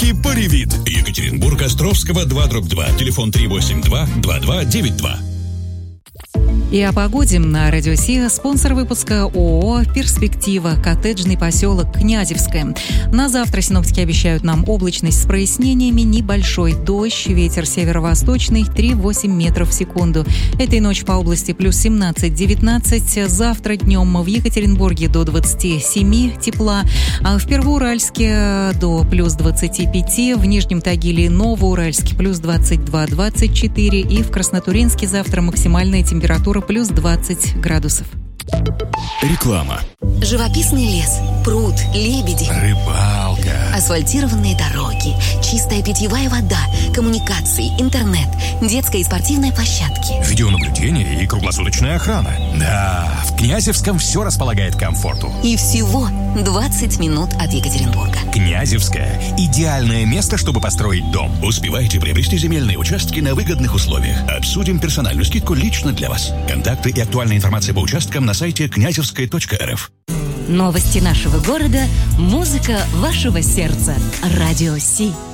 Марки «Поревит». Екатеринбург, Островского, 2/2. Телефон 382-2292. И о погоде на Радио Си. Спонсор выпуска ООО «Перспектива», коттеджный поселок Князевское. На завтра синоптики обещают нам облачность с прояснениями, небольшой дождь, ветер северо-восточный 3,8 метров в секунду. Этой ночью по области плюс 17-19. Завтра днем в Екатеринбурге до 27 тепла, а в Первоуральске до плюс 25, в Нижнем Тагиле и Новоуральске плюс 22-24 и в Краснотурьинске завтра максимальная температура плюс 20 градусов. Реклама. Живописный лес, пруд, лебеди, Рыбалка. асфальтированные дороги, чистая питьевая вода, коммуникации, интернет, детская и спортивная площадки. Видеонаблюдение и круглосуточная охрана. Да, в Князевском все располагает к комфорту. И всего 20 минут от Екатеринбурга. Князевское – идеальное место, чтобы построить дом. Успевайте приобрести земельные участки на выгодных условиях. Обсудим персональную скидку лично для вас. Контакты и актуальная информация по участкам на сайте князевская.рф. Новости нашего города, музыка вашего сердца. Радио Си.